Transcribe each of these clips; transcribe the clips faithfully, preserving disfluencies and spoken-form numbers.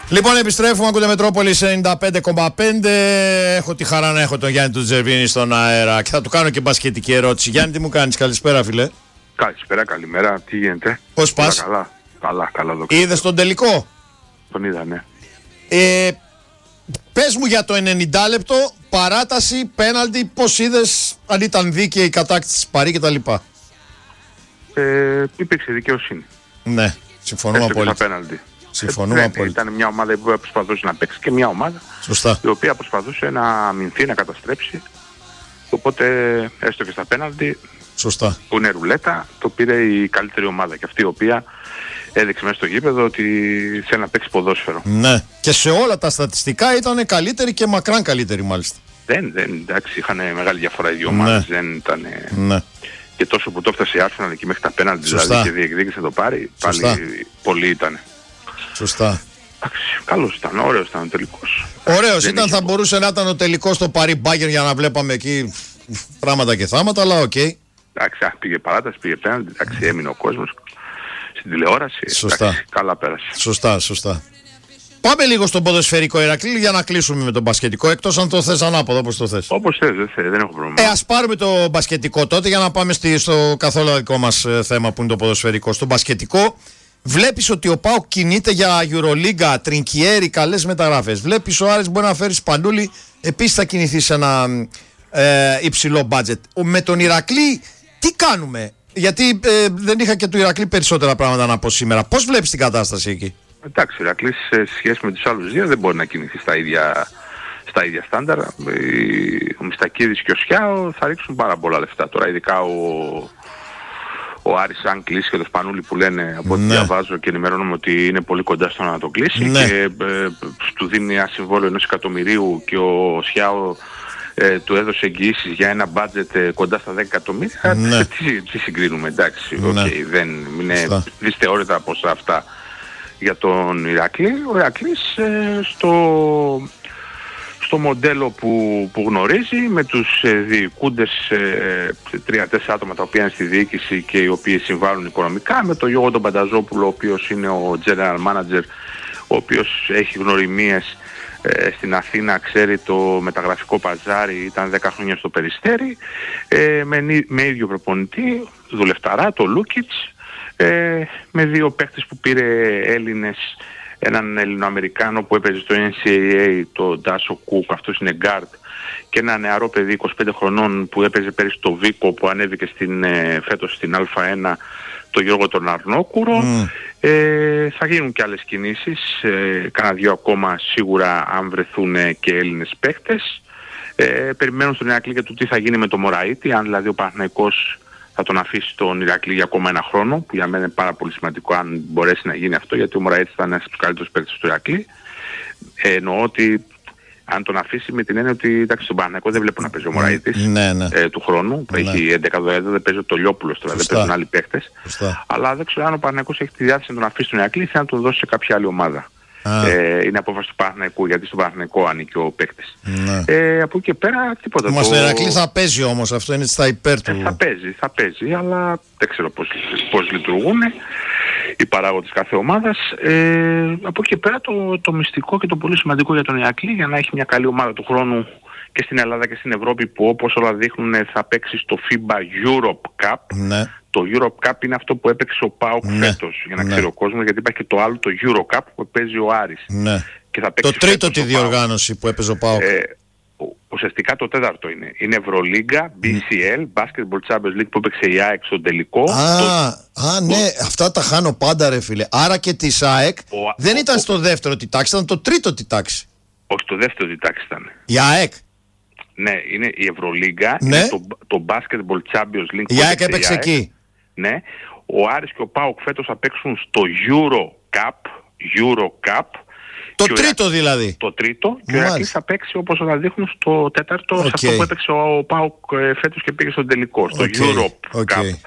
Λοιπόν, επιστρέφουμε, ακούτε Μετρόπολης ενενήντα πέντε κόμμα πέντε. Έχω τη χαρά να έχω τον Γιάννη του Τζερβίνη στον αέρα και θα του κάνω και μπασκετική ερώτηση. Γιάννη, τι μου κάνεις? Καλησπέρα, φίλε. Καλησπέρα, καλημέρα, τι γίνεται? Πώς πας? Καλά, καλά, καλά. Δόξα. Είδες τον τελικό? Τον είδα, ναι. Ε, πες μου για το ενενήντα λεπτό, παράταση, πέναλτι, πώς είδες, αν ήταν δίκαιη η κατάκτηση της Παρί και τα λοιπά? Ε, υπήρξε δικαιοσύνη. Ναι, συμφωνούμε απόλυτα. Πέναλτι. Συμφωνούμε ε, απόλυτα. Ήταν μια ομάδα που προσπαθούσε να παίξει και μια ομάδα Σωστά. η οποία προσπαθούσε να αμυνθεί, να καταστρέψει. Οπότε έστω και στα πέναλτι, Σωστά. που είναι ρουλέτα, το πήρε η καλύτερη ομάδα και αυτή η οποία έδειξε μέσα στο γήπεδο ότι θέλει να παίξει ποδόσφαιρο. Ναι. Και σε όλα τα στατιστικά ήταν καλύτερη και μακράν καλύτερη μάλιστα. Δεν, δεν, εντάξει, είχαν μεγάλη διαφορά οι δύο ομάδες. Ναι. Δεν ήταν. Ναι. Και τόσο που το έφτασε η Arsenal εκεί μέχρι τα πέναλτι, δηλαδή, και διεκδίκησε το πάρει, πάλι πολύ ήταν. Σωστά. Εντάξει, καλός ήταν, ωραίος ήταν ο τελικός. Ωραίος δεν ήταν, είχε... θα μπορούσε να ήταν ο τελικός στο Παρί Μπάγερ για να βλέπαμε εκεί πράγματα και θάματα, αλλά οκ. Okay. Εντάξει, πήγε παράταση, πήγε πέναλτι, εντάξει, έμεινε ο κόσμος στην τηλεόραση. Σωστά. Εντάξει, καλά πέρασε. Σωστά, σωστά. Πάμε λίγο στον ποδοσφαιρικό, Ηρακλή, για να κλείσουμε με τον μπασκετικό, εκτός αν το θες ανάποδο, όπως το θες. Όπως θες, δεν, δεν έχω πρόβλημα. Ε, ας πάρουμε το μπασκετικό τότε για να πάμε στη, στο καθόλου δικό μας ε, θέμα που είναι το ποδοσφαιρικό. Στο μπασκετικό βλέπεις ότι ο ΠΑΟΚ κινείται για Euroliga, Τρινκιέρι, καλές μεταγραφές. Βλέπεις ο Άρης μπορεί να φέρει Σπανούλη, επίσης θα κινηθεί σε ένα ε, υψηλό budget. Με τον Ηρακλή τι κάνουμε? Γιατί ε, δεν είχα και του Ηρακλή περισσότερα πράγματα να πω σήμερα. Πώς βλέπεις την κατάσταση εκεί? Εντάξει, ο Ηρακλής σε σχέση με τους άλλους δύο δεν μπορεί να κινηθεί στα ίδια, στα ίδια στάνταρ. Ο Μιστακίδης και ο Σιάο θα ρίξουν πάρα πολλά λεφτά τώρα, ειδικά ο, ο Άρης αν κλείσει και το Σπανούλη που λένε, από ό,τι ναι. διαβάζω και ενημερώνομαι ότι είναι πολύ κοντά στο να το κλείσει, ναι. και ε, του δίνει ένα συμβόλαιο ενός εκατομμυρίου και ο Σιάο ε, του έδωσε εγγυήσεις για ένα μπάτζετ ε, κοντά στα δέκα εκατομμύρια. Ναι. τι, τι συγκρίνουμε, εντάξει, ναι. okay, δεν είναι δυσθεώρητα ποσά αυτά για τον Ηρακλή. Ο Ηρακλής ε, στο, στο μοντέλο που, που γνωρίζει, με τους ε, διοικούντες ε, τρία-τέσσερα άτομα τα οποία είναι στη διοίκηση και οι οποίοι συμβάλλουν οικονομικά, με τον Γιώργο τον Πανταζόπουλο, ο οποίος είναι ο General Manager, ο οποίος έχει γνωριμίες ε, στην Αθήνα, ξέρει το μεταγραφικό παζάρι, ήταν δέκα χρόνια στο Περιστέρι, ε, με, με ίδιο προπονητή, δουλευταρά, το Λούκιτς, Ε, με δύο παίκτες που πήρε Έλληνες, έναν Ελληνοαμερικάνο που έπαιζε στο N C A A, το Ντάσο Κουκ, αυτός είναι guard, και ένα νεαρό παιδί είκοσι πέντε χρονών που έπαιζε πέρυσι στο Βίκο, που ανέβηκε στην, ε, φέτος στην Α1, το Γιώργο τον Αρνόκουρο. Mm. Ε, θα γίνουν και άλλες κινήσεις, ε, κάνα δύο ακόμα σίγουρα αν βρεθούν και Έλληνες παίκτες. Ε, περιμένουν στον Ηρακλή για το τι θα γίνει με το Μωραΐτη, αν δηλαδή ο Παναθηναϊκός θα τον αφήσει τον Ηρακλή για ακόμα ένα χρόνο, που για μένα είναι πάρα πολύ σημαντικό αν μπορέσει να γίνει αυτό, γιατί ο Μωραΐτης ήταν ένας από τους καλύτερους παίκτες του Ηρακλή. Ε, εννοώ ότι αν τον αφήσει με την έννοια ότι εντάξει, στον Παναθηναϊκό δεν βλέπω να παίζει ο Μωραΐτης ναι, ναι. ε, του χρόνου, που ναι. έχει έντεκα δώδεκα, δεν παίζει ο Τολιόπουλος τώρα, δεν παίζουν άλλοι παίκτες. Αλλά δεν ξέρω αν ο Παναθηναϊκός έχει τη διάθεση να τον αφήσει τον Ηρακλή ή να τον δώσει σε κάποια άλλη ομάδα. Ε, είναι απόφαση του Παναθηναϊκού, γιατί στον Παναθηναϊκό ανήκει ο παίκτης. Ναι. Ε, από εκεί και πέρα τίποτα. Μας το Ηρακλή θα παίζει όμως, αυτό είναι στα υπέρ του. Ε, θα παίζει, θα παίζει, αλλά δεν ξέρω πώς, πώς λειτουργούν οι παράγοντες κάθε ομάδας. Ε, από εκεί και πέρα το, το μυστικό και το πολύ σημαντικό για τον Ηρακλή, για να έχει μια καλή ομάδα του χρόνου και στην Ελλάδα και στην Ευρώπη, που όπως όλα δείχνουν θα παίξει στο φίμπα Europe Cup. Ναι. Το Europe Cup είναι αυτό που έπαιξε ο ΠΑΟΚ ναι. φέτος, για να ναι. ξέρει ο κόσμος, γιατί υπάρχει και το άλλο, το Euro Cup, που παίζει ο Άρης. Ναι. Και θα παίξει το τρίτο τη διοργάνωση ΠΑΟΚ. Που έπαιζε ο ΠΑΟΚ. Ε, ουσιαστικά το τέταρτο είναι. Είναι Ευρωλίγκα, μπι σι ελ, Basketball Champions League που έπαιξε η ΑΕΚ στον τελικό. Α, το... α ναι, το... αυτά τα χάνω πάντα ρε φίλε. Άρα και της ΑΕΚ ο... δεν ήταν ο... στο δεύτερο τη τάξη, ήταν το τρίτο τη τάξη. Όχι, το δεύτερο τη τάξη ήταν. Η ΑΕΚ. Ναι, είναι η Ευρωλίγκα, ναι. είναι το, το Basketball Champions League. Η ΑΕΚ έπαιξε εκεί. Ναι. Ο Άρης και ο ΠΑΟΚ φέτος θα παίξουν στο Euro Cup, Euro Cup. Το τρίτο ο... δηλαδή. Το τρίτο. Και ο Ηρακλής θα παίξει, όπως θα δείχνουν, στο τέταρτο, okay. σε αυτό που έπαιξε ο ΠΑΟΚ φέτος και πήγε στον τελικό, στο okay. Europe okay. Cup.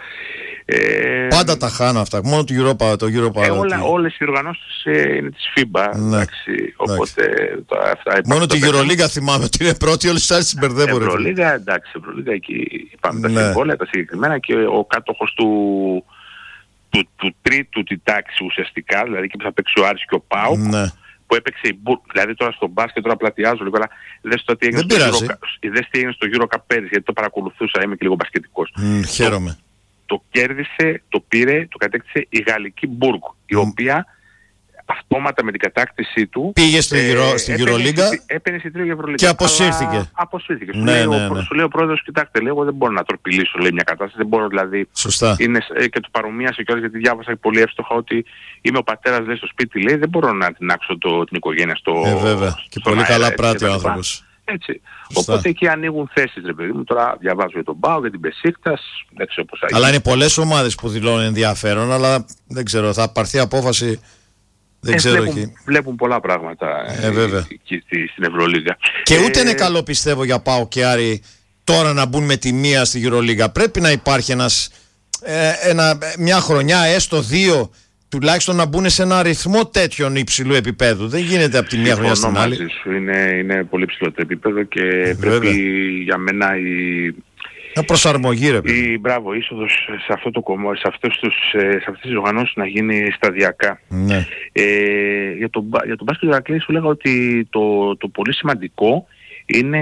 Ε, Πάντα τα χάνω αυτά. Μόνο το Europa. Το Europa ε, όλα, όλες οι οργανώσεις ε, είναι της φίμπα. Ναι. Εντάξει, οπότε, το, αυτά, μόνο τη Euroliga θυμάμαι ότι είναι πρώτη, όλες τις άλλες τις μπερδεύω. Euroliga, εντάξει, Euroliga εκεί είπαμε ναι. τα συμβόλαια, τα συγκεκριμένα, και ο κάτοχος του, του, του τρίτου τη τάξη ουσιαστικά, δηλαδή και που θα παίξει ο Άρης και ο ΠΑΟΚ, ναι. που έπαιξε η Μπουργκ. Δηλαδή τώρα στο μπάσκετ, τώρα πλατιάζω λίγο, αλλά δες το τι έγινε στο Euro, δες τι έγινε στο Euro Cup πέρυσι, γιατί το παρακολουθούσα, είμαι και λίγο μπασκετικός. Mm, χαίρομαι. Το, το κέρδισε, το πήρε, το κατέκτησε η γαλλική Μπουργκ, η mm. οποία αυτόματα με την κατάκτησή του πήγε στο ε, στη Euroliga έπαινε στη τρία Euroliga και αποσύρθηκε. Αποσύρθηκε. Σου, ναι, λέει, ναι, ο, ναι. σου λέει ο πρόεδρος, κοιτάξτε, λέει, εγώ δεν μπορώ να τροπηλήσω, λέει, μια κατάσταση, δεν μπορώ δηλαδή. Σωστά. Είναι, και του παρομοίασε κιόλας, γιατί διάβασα πολύ εύστοχα ότι είμαι ο πατέρας, λέει, στο σπίτι, λέει, δεν μπορώ να τεινάξω το, την οικογένεια στο. Ε, βέβαια. Και πολύ αέρα, καλά πράττει ο άνθρωπος. Έτσι. Σωστά. Οπότε εκεί ανοίγουν θέσεις, ρε παιδί μου. Τώρα διαβάζω για τον Μπάου, για την Μπεσίκτας, δεν ξέρω πώς θα γίνει. Αλλά είναι πολλές ομάδες που δηλώνουν ενδιαφέρον, αλλά δεν ξέρω, θα πάρθει απόφαση. Δεν ε, ξέρω βλέπουν, εκεί. βλέπουν πολλά πράγματα ε, βέβαια. εκεί στην Ευρωλίγα. Και ε, ούτε είναι καλό, πιστεύω, για ΠΑΟΚ και Άρη τώρα να μπουν με τη μία στη Euroliga. Πρέπει να υπάρχει ένας, ε, ένα, μια χρονιά, έστω δύο, τουλάχιστον να μπουν σε ένα αριθμό τέτοιων υψηλού επίπεδου. Δεν γίνεται από τη μία χρονιά στην άλλη. Σου. Είναι, είναι πολύ ψηλό το επίπεδο και ε, πρέπει για μένα η... Μια προσαρμογή, ρε παιδί. Η μπράβο είσοδος σε αυτό το κομμάτι, σε, αυτές τους, σε αυτές τις οργανώσεις να γίνει σταδιακά. Ναι. Ε, για τον για το μπάσκετ του Ηρακλή σου λέγα ότι το, το πολύ σημαντικό είναι,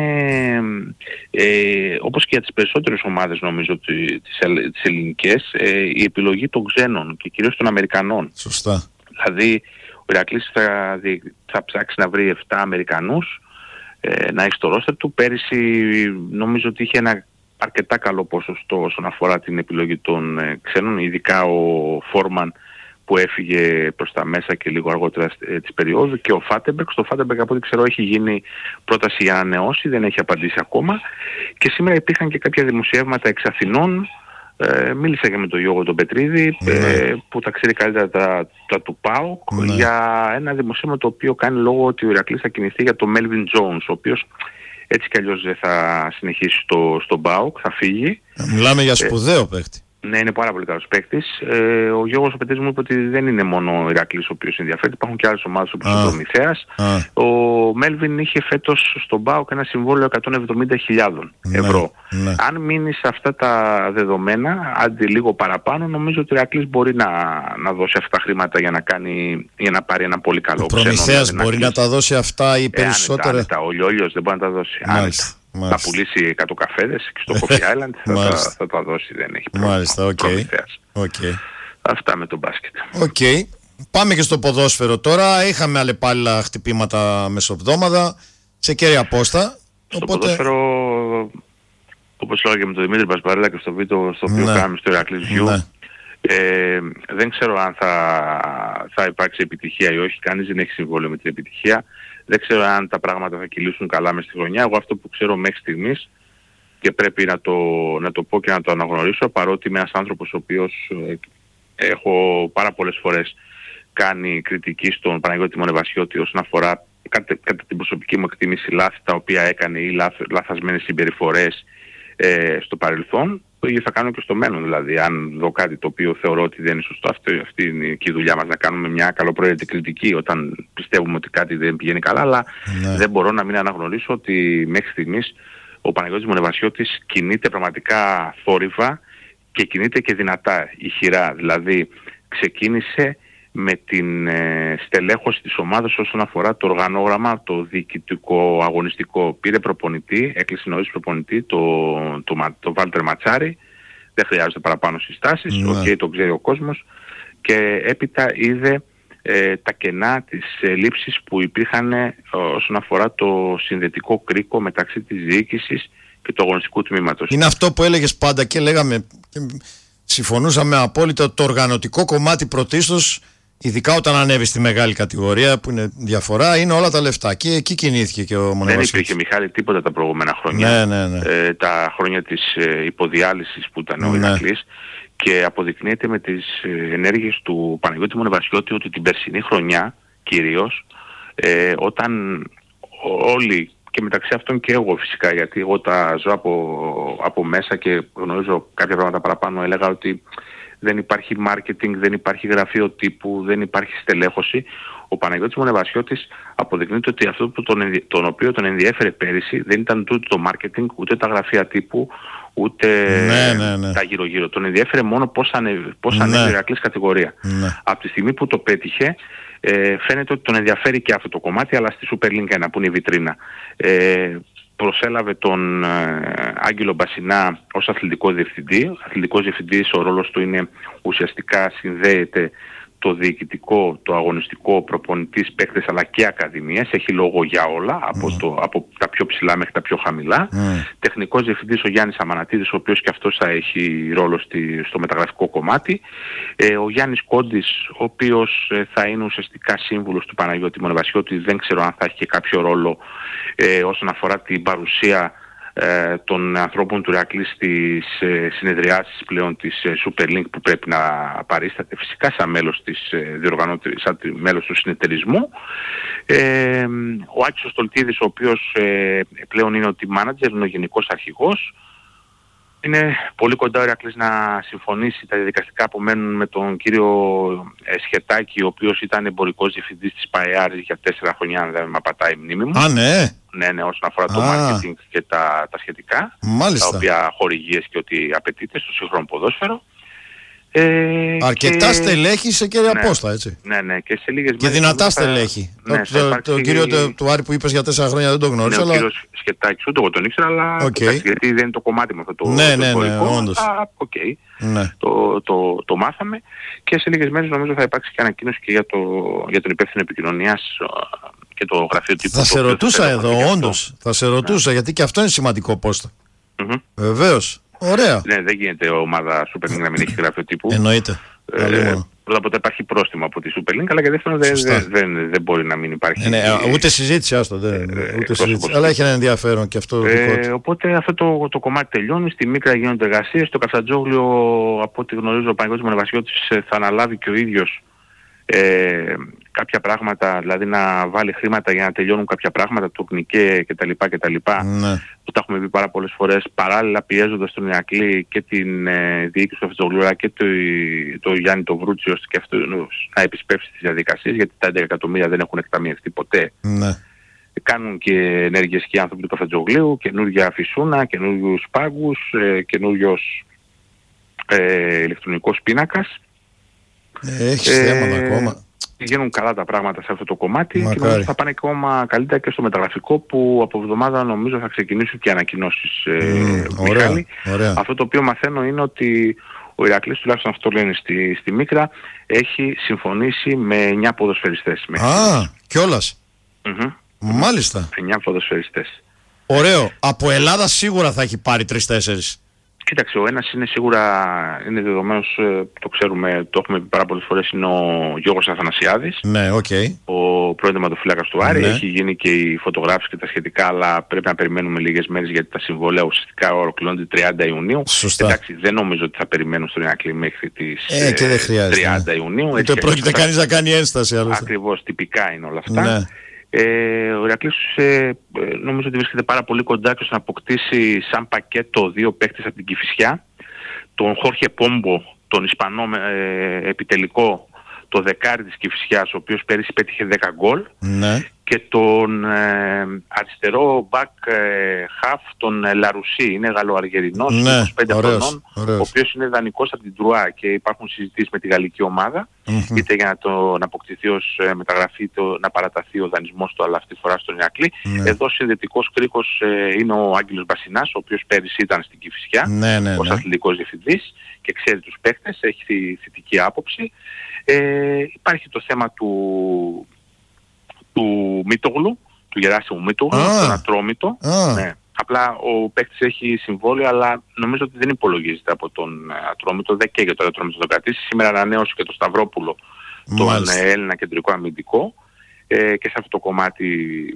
ε, όπως και για τις περισσότερες ομάδες νομίζω τις, τις ελληνικές, ε, η επιλογή των ξένων και κυρίως των Αμερικανών. Σωστά. Δηλαδή ο Ηρακλής θα, θα ψάξει να βρει επτά Αμερικανούς, ε, να έχει στο ρόστερ του. Πέρυσι νομίζω ότι είχε ένα αρκετά καλό ποσοστό όσον αφορά την επιλογή των ε, ξένων, ειδικά ο Φόρμαν που έφυγε προς τα μέσα και λίγο αργότερα ε, της περίοδου, και ο Φάτεμπεργκ. Στο Φάτεμπεργκ, από ό,τι ξέρω, έχει γίνει πρόταση για ανανεώσει, δεν έχει απαντήσει ακόμα. Και σήμερα υπήρχαν και κάποια δημοσιεύματα εξ Αθηνών. Ε, μίλησα και με τον Γιώργο τον Πετρίδη, mm. ε, που τα ξέρει καλύτερα τα, τα του ΠΑΟΚ, mm. για ένα δημοσίευμα το οποίο κάνει λόγο ότι ο Ηρακλής θα κινηθεί για τον Μέλβιν Τζόουνς, ο οποίος έτσι κι αλλιώς δεν θα συνεχίσει στο, στον ΠΑΟΚ, θα φύγει. Μιλάμε για σπουδαίο ε, παίκτη. Ναι, είναι πάρα πολύ καλός παίκτης. Ε, ο Γιώργος ο Πετρίδης μου είπε ότι δεν είναι μόνο ο Ηρακλής ο οποίος ενδιαφέρει, υπάρχουν και άλλες ομάδες όπως ο Προμηθέας. Ο Μέλβιν είχε φέτος στον ΠΑΟΚ ένα συμβόλαιο εκατόν εβδομήντα χιλιάδες ευρώ. Ναι, ναι. Αν μείνει σε αυτά τα δεδομένα, άντε λίγο παραπάνω, νομίζω ότι ο Ηρακλής μπορεί να, να δώσει αυτά τα χρήματα για να, κάνει, για να πάρει ένα πολύ καλό ξένο. Ο Προμηθέας μπορεί να, να τα δώσει αυτά ή περισσότερα. Ε, άνετα, άνετα. Ο Λιόλιος δεν μπορεί να τα δώσει. Άνετα. Μάλιστα. Θα πουλήσει εκατό καφέδες και στο Coffee Island θα, τα, θα τα δώσει, δεν έχει πρόβλημα. Μάλιστα, οκ. Okay. Okay. Αυτά με τον μπάσκετ. Οκ. Okay. Πάμε και στο ποδόσφαιρο τώρα. Είχαμε αλλεπάλληλα χτυπήματα μεσοβδόμαδα σε κέρια πόστα. Στο οπότε... ποδόσφαιρο, όπως λέω και με τον Δημήτρη Μπασπαρέλα και στο βίντεο στο οποίο ναι. κάναμε στο Ηρακλής View, ναι. ε, δεν ξέρω αν θα, θα υπάρξει επιτυχία ή όχι. Κανείς δεν έχει συμβόλαιο με την επιτυχία. Δεν ξέρω αν τα πράγματα θα κυλήσουν καλά μες στη χρονιά. Εγώ αυτό που ξέρω μέχρι στιγμής, και πρέπει να το, να το πω και να το αναγνωρίσω, παρότι είμαι ένας άνθρωπος ο οποίος ε, έχω πάρα πολλές φορές κάνει κριτική στον Παναγιώτη Μονεβασιώτη όσον αφορά κατά, κατά την προσωπική μου εκτίμηση λάθη τα οποία έκανε ή λάθ, λαθασμένες συμπεριφορές ε, στο παρελθόν. Το ίδιο θα κάνω και στο μέλλον. Δηλαδή, αν δω κάτι το οποίο θεωρώ ότι δεν είναι σωστό, αυτή, αυτή είναι και η δουλειά μας, να κάνουμε μια καλοπροαίρετη κριτική όταν πιστεύουμε ότι κάτι δεν πηγαίνει καλά. Αλλά ναι. δεν μπορώ να μην αναγνωρίσω ότι μέχρι στιγμής ο Παναγιώτης Μονεβασιώτης κινείται πραγματικά θόρυβα και κινείται και δυνατά, ηχηρά. Δηλαδή, ξεκίνησε με την ε, στελέχωση της ομάδας όσον αφορά το οργανόγραμμα, το διοικητικό, αγωνιστικό. Πήρε προπονητή, έκλεισε νωρίς προπονητή, το, το, το, το Βάλτερ Ματσάρη, δεν χρειάζεται παραπάνω συστάσεις, ναι. οκ, okay, το ξέρει ο κόσμος, και έπειτα είδε ε, τα κενά, τις ε, λήψεις που υπήρχαν ε, όσον αφορά το συνδετικό κρίκο μεταξύ της διοίκησης και του αγωνιστικού τμήματος. Είναι αυτό που έλεγες πάντα και λέγαμε, και συμφωνούσαμε απόλυτα, το οργανωτικό κομμάτι πρωτίστως, ειδικά όταν ανέβει στη μεγάλη κατηγορία που είναι διαφορά, είναι όλα τα λεφτά. Και εκεί κινήθηκε και ο Μονεβασιώτης. Δεν υπήρχε, Μιχάλη, τίποτα τα προηγούμενα χρόνια. Ναι, ναι, ναι. Ε, τα χρόνια της ε, υποδιάλυσης που ήταν ο ναι. Ηρακλής, και αποδεικνύεται με τις ε, ενέργειες του Παναγιώτη Μονεβασιώτη ότι την περσινή χρονιά κυρίως, ε, όταν όλοι, και μεταξύ αυτών και εγώ φυσικά, γιατί εγώ τα ζω από, από μέσα και γνωρίζω κάποια πράγματα παραπάνω, έλεγα ότι δεν υπάρχει marketing, δεν υπάρχει γραφείο τύπου, δεν υπάρχει στελέχωση. Ο Παναγιώτης Μονεβασιώτης αποδεικνύεται ότι αυτό που τον, τον οποίο τον ενδιέφερε πέρυσι δεν ήταν τούτο το marketing, ούτε τα γραφεία τύπου, ούτε ναι, ναι, ναι. τα γύρω-γύρω. Τον ενδιέφερε μόνο πώς ανέβει, πώς ανέβει ναι. η Ηρακλής κατηγορία. Ναι. Από τη στιγμή που το πέτυχε, Ε, φαίνεται ότι τον ενδιαφέρει και αυτό το κομμάτι, αλλά στη Super League ένα που είναι η βιτρίνα. Ε, προσέλαβε τον ε, Άγγελο Μπασινά ως αθλητικό διευθυντή. Ο αθλητικός διευθυντής, ο ρόλος του είναι ουσιαστικά συνδέεται το διοικητικό, το αγωνιστικό, προπονητής, παίκτες αλλά και ακαδημίες. Έχει λόγο για όλα, από, mm. το, από τα πιο ψηλά μέχρι τα πιο χαμηλά. Mm. Τεχνικός διευθυντής ο Γιάννης Αμανατίδης, ο οποίος και αυτός θα έχει ρόλο στη, στο μεταγραφικό κομμάτι. Ε, ο Γιάννης Κόντης, ο οποίος ε, θα είναι ουσιαστικά σύμβουλος του Παναγιώτη Μονεβασιώτη. Δεν ξέρω αν θα έχει και κάποιο ρόλο ε, όσον αφορά την παρουσία ε, των ανθρώπων του Ηρακλή στις ε, συνεδριάσεις πλέον της ε, Super League που πρέπει να παρίσταται φυσικά σαν μέλος, της, ε, σαν μέλος του συνεταιρισμού. Ε, ο Άκης ο Στολτίδης, ο οποίος ε, πλέον είναι ο team manager, είναι ο γενικός αρχηγός. Είναι πολύ κοντά ο Ηρακλής να συμφωνήσει. Τα διαδικαστικά απομένουν με τον κύριο Σχετάκη, ο οποίος ήταν εμπορικός διευθυντής της ΠΑΕΑΡ για τέσσερα χρόνια, αν δεν με απατάει η μνήμη μου. Α, ναι. Ναι, ναι, όσον αφορά το marketing και τα, τα σχετικά. Μάλιστα. Τα οποία χορηγίες και ό,τι απαιτείται στο σύγχρονο ποδόσφαιρο. Ε, Αρκετά και... στελέχη σε κύρια ναι, Πόστα, έτσι. Ναι, ναι, και σε λίγες και δυνατά στελέχη. Ναι, το, το, το κύριο του, του Άρη που είπες για τέσσερα χρόνια δεν τον γνώρισα. Ναι, αλλά... ο κύριος Σχετάκης, ούτε εγώ τον ήξερα, αλλά okay. εντάξει, γιατί δεν είναι το κομμάτι με αυτό το ναι, το ναι, ναι, όντως. Α, okay. ναι. το, το, το μάθαμε και σε λίγες μέρες νομίζω θα υπάρξει και ανακοίνωση και για, το, για τον υπεύθυνο επικοινωνίας και το γραφείο τύπου. Θα σε ρωτούσα εδώ, όντως. Θα σε ρωτούσα, γιατί και αυτό είναι σημαντικό πόστα. Mm-hmm. Βεβαίως. Ωραία. Ναι, δεν γίνεται ομάδα Super League να μην έχει γραφείο τύπου. Εννοείται. Ε, πρώτα απ' όλα υπάρχει πρόστιμο από τη Super League, αλλά και δεύτερον δεν, δεν, δεν, δεν μπορεί να μην υπάρχει. Ε, ναι, ε, ούτε συζήτηση, άστο. Δεν, ε, ούτε συζήτηση. Αλλά έχει ένα ενδιαφέρον και αυτό. Ε, οπότε αυτό το, το κομμάτι τελειώνει. Στη Μίκρα γίνονται εργασίες. Στο Καφτατζόγλιο, από ό,τι γνωρίζω, ο Παναγιώτης Μονεβασιώτης θα αναλάβει και ο ίδιος ε, κάποια πράγματα, δηλαδή να βάλει χρήματα για να τελειώνουν κάποια πράγματα, τουρνικέ κτλ. κτλ. Ναι. Που τα έχουμε πει πάρα πολλές φορές, παράλληλα πιέζοντας τον Ηρακλή και την ε, διοίκηση του Καφτατζόγλιου και το, το Γιάννη το Βρούτσιο και αυτό να επισπεύσει τις διαδικασίες, γιατί τα έντεκα εκατομμύρια δεν έχουν εκταμιευτεί ποτέ. Ναι. Κάνουν και ενέργειες και οι άνθρωποι του Καφτατζόγλιου, καινούργια φυσούνα, καινούριους πάγκους, ε, καινούριος ε, ηλεκτρονικός πίνακας. Ε, έχεις ε, θέματα ακόμα. Γίνουν καλά τα πράγματα σε αυτό το κομμάτι. Μακάρι. Και νομίζω θα πάνε ακόμα καλύτερα και στο μεταγραφικό, που από εβδομάδα νομίζω θα ξεκινήσουν και ανακοινώσεις. Mm, ε, ωραία, ωραία. Αυτό το οποίο μαθαίνω είναι ότι ο Ηρακλής, τουλάχιστον αυτό λένε στη, στη Μίκρα, έχει συμφωνήσει με εννιά ποδοσφαιριστές. Α, κιόλας. Mm-hmm. Μάλιστα. εννιά ποδοσφαιριστές. Ωραίο. Από Ελλάδα σίγουρα θα έχει πάρει τρεις-τέσσερις. Κοίταξε, ο ένας είναι σίγουρα, είναι δεδομένος, το ξέρουμε, το έχουμε πει πάρα πολλές φορές, είναι ο Γιώργος Αθανασιάδης. Ναι, οκ. Okay. Ο πρώην τερματοφύλακας του Άρη. Ναι. Έχει γίνει και η φωτογράφηση και τα σχετικά, αλλά πρέπει να περιμένουμε λίγες μέρες γιατί τα συμβόλαια ουσιαστικά ολοκληρώνονται τριάντα Ιουνίου. Σωστά. Εντάξει, δεν νομίζω ότι θα περιμένουν στον Ηρακλή μέχρι τις ε, και δεν χρειάζεται, τριάντα ναι. Ιουνίου. Ούτε πρόκειται θα... κανείς να κάνει ένσταση. Άλλωστε. Ακριβώς, τυπικά είναι όλα αυτά. Ναι. Ε, ο Ηρακλής ε, νομίζω ότι βρίσκεται πάρα πολύ κοντά και να αποκτήσει σαν πακέτο δύο παίκτες από την Κηφισιά, τον Χόρχε Πόμπο, τον Ισπανό ε, επιτελικό, το δεκάρι της Κηφισιάς, ο οποίος πέρυσι πέτυχε δέκα γκολ, ναι. και τον ε, αριστερό back ε, half, τον ε, Λαρουσί, είναι Γαλλοαργερινός, ναι, είκοσι πέντε χρονών, ο οποίος είναι δανεικός από την Τρουά και υπάρχουν συζητήσεις με τη γαλλική ομάδα, mm-hmm. είτε για να, το, να αποκτηθεί ως ε, μεταγραφή, το, να παραταθεί ο δανεισμός του, αλλά αυτή τη φορά στον Ηρακλή. Ναι. Εδώ συνδετικός κρίκος ε, είναι ο Άγγελος Μπασινάς, ο οποίος πέρυσι ήταν στην Κηφισιά, ναι, ναι, ως ναι. αθλητικός διευθυντής και ξέρει τους παίκτες, έχει θετική άποψη. Ε, υπάρχει το θέμα του, του Μήτογλου, του Γεράσιμου Μήτογλου, ah. τον Ατρόμητο. Ah. Ναι. Απλά ο παίκτης έχει συμβόλαιο, αλλά νομίζω ότι δεν υπολογίζεται από τον Ατρόμητο, δεν καίγεται το Ατρόμητο τον κρατήσει. Σήμερα ανανέωσε και τον Σταυρόπουλο, τον Μάλιστα. Έλληνα κεντρικό αμυντικό, ε, και σε αυτό το κομμάτι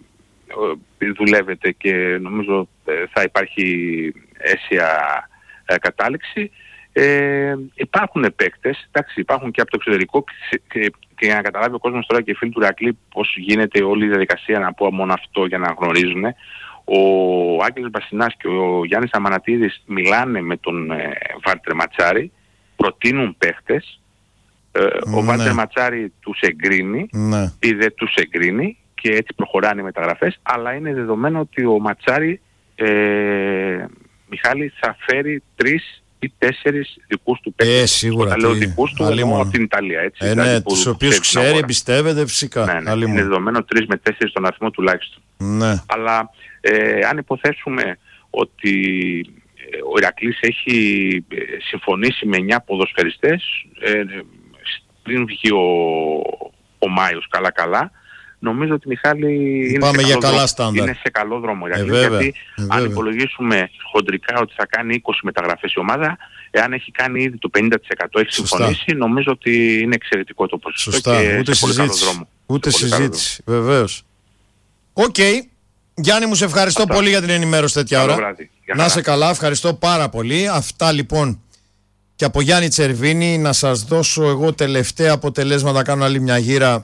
ε, δουλεύεται και νομίζω ε, θα υπάρχει αίσια ε, κατάληξη. Ε, υπάρχουν παίκτες, εντάξει, υπάρχουν και από το εξωτερικό και, και, και για να καταλάβει ο κόσμος τώρα και οι φίλοι του Ηρακλή πώς γίνεται όλη η διαδικασία, να πω μόνο αυτό για να γνωρίζουν. Ο Άγγελος Μπασινάς και ο Γιάννης Αμανατίδης μιλάνε με τον ε, Βάλτερ Ματσάρη, προτείνουν παίκτες, ε, ναι. ο Βάλτερ Ματσάρη τους εγκρίνει, ναι. ή δεν τους εγκρίνει και έτσι προχωράνε οι μεταγραφές, αλλά είναι δεδομένο ότι ο Ματσάρη, ε, Μιχάλη, θα φέρει τρεις ή τέσσερις δικούς του παίκτες. Ε, σίγουρα. Όταν λέω δικούς του, εννοώ από την Ιταλία, έτσι. Ε, ναι, τους οποίους ξέρει, εμπιστεύεται φυσικά. Ναι, ναι, είναι δεδομένο τρεις με τέσσερις στον αριθμό τουλάχιστον. Ναι. Αλλά ε, αν υποθέσουμε ότι ο Ηρακλής έχει συμφωνήσει με εννιά ποδοσφαιριστές, ε, πριν βγει ο, ο Μάιος καλά καλά, νομίζω ότι Μιχάλη είναι σε, για καλό καλά είναι σε καλό δρόμο. Ε, γιατί βέβαια, ε, αν υπολογίσουμε χοντρικά ότι θα κάνει είκοσι μεταγραφές η ομάδα, εάν έχει κάνει ήδη το πενήντα τοις εκατό, έχει Σωστά. συμφωνήσει, νομίζω ότι είναι εξαιρετικό το ποσοστό. Σωστά. Και Ούτε σε πολύ καλό συζήτηση. δρόμο. Ούτε σε συζήτηση. Βεβαίως. Οκ. Okay. Γιάννη, μου σε ευχαριστώ Αυτά. πολύ για την ενημέρωση τέτοια Καλό ώρα. βράδυ. Να σε καλά, ευχαριστώ πάρα πολύ. Αυτά λοιπόν και από Γιάννη Τσερβίνη. Να σας δώσω εγώ τελευταία αποτελέσματα, κάνω άλλη μια γύρα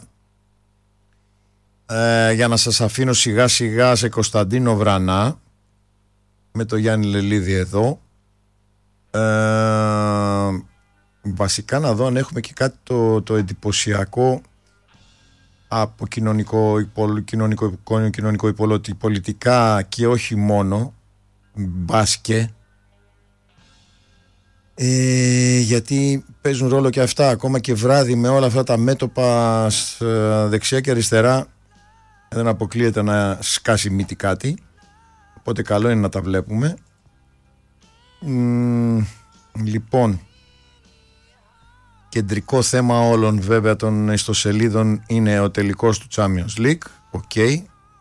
ε, για να σας αφήνω σιγά σιγά σε Κωνσταντίνο Βρανά με το Γιάννη Λελίδη εδώ. Ε, βασικά να δω αν έχουμε και κάτι το, το εντυπωσιακό από κοινωνικό, υπολ, κοινωνικό, κοινωνικό υπολότη, πολιτικά και όχι μόνο, μπάσκε, ε, γιατί παίζουν ρόλο και αυτά ακόμα και βράδυ με όλα αυτά τα μέτωπα δεξιά και αριστερά, δεν αποκλείεται να σκάσει μύτη κάτι, οπότε καλό είναι να τα βλέπουμε. Μ, λοιπόν, κεντρικό θέμα όλων βέβαια των ιστοσελίδων είναι ο τελικός του Champions League. Οκ. Okay.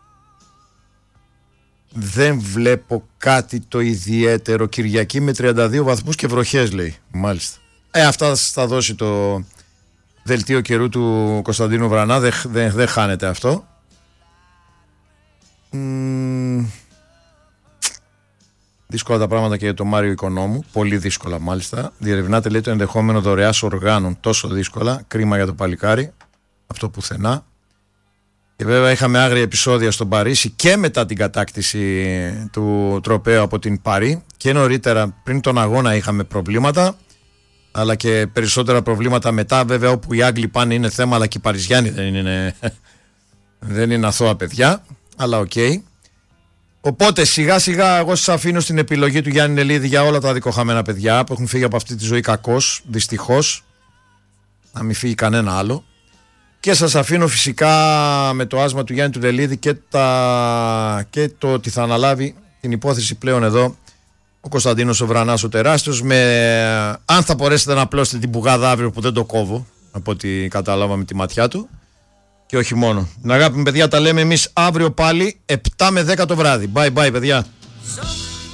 Δεν βλέπω κάτι το ιδιαίτερο. Κυριακή με τριάντα δύο βαθμούς και βροχές, λέει. Μάλιστα. Ε, αυτά θα δώσει το δελτίο καιρού του Κωνσταντίνου Βρανά. Δεν δε, δε χάνεται αυτό. Μ, δύσκολα τα πράγματα και για τον Μάριο Οικονόμου. Πολύ δύσκολα μάλιστα. Διερευνάται, λέει, το ενδεχόμενο δωρεάς οργάνων. Τόσο δύσκολα. Κρίμα για το παλικάρι. Αυτό πουθενά. Και βέβαια είχαμε άγρια επεισόδια στον Παρίσι και μετά την κατάκτηση του τροπαίου από την Παρί. Και νωρίτερα πριν τον αγώνα είχαμε προβλήματα. Αλλά και περισσότερα προβλήματα μετά. Βέβαια όπου οι Άγγλοι πάνε είναι θέμα, αλλά και οι Παριζιάνοι δεν είναι, δεν είναι αθώα παιδιά. Αλλά οκ. Okay. Οπότε σιγά σιγά εγώ σας αφήνω στην επιλογή του Γιάννη Νελίδη για όλα τα δικοχαμένα παιδιά που έχουν φύγει από αυτή τη ζωή κακώς, δυστυχώς, να μην φύγει κανένα άλλο, και σας αφήνω φυσικά με το άσμα του Γιάννη του Νελίδη και, τα... και το ότι θα αναλάβει την υπόθεση πλέον εδώ ο Κωνσταντίνος ο Βρανάς ο τεράστιος, με αν θα μπορέσετε να απλώσετε την πουγάδα αύριο που δεν το κόβω από ό,τι κατάλαβα με τη ματιά του. Και όχι μόνο. Την αγάπη μου παιδιά, τα λέμε εμείς αύριο πάλι επτά με δέκα το βράδυ. Bye bye παιδιά.